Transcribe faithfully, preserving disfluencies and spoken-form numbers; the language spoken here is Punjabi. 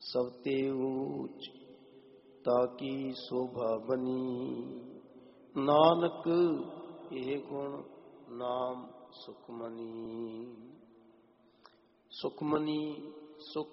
सब ते ऊच ताकी शोभा बनी। नानक ये गुण नाम सुखमनी। सुखमनी सुख